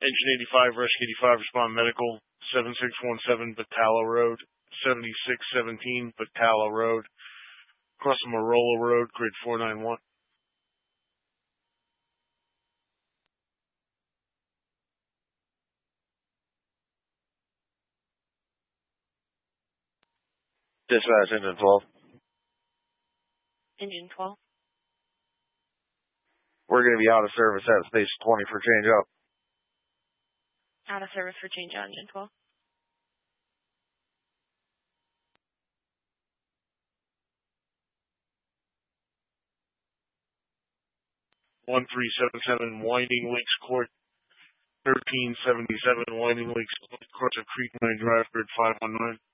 Engine 85, Rescue 85, respond medical, 7617 Batalla Road, 7617 Batalla Road, across the Marola Road, grid 491. Dispatch, engine 12. Engine 12. We're going to be out of service at station 20 for change up. Out of service for change out, engine 12. One 1377 Winding Lakes Court, 1377 Winding Lakes Court of Creekline Drive, grid 519.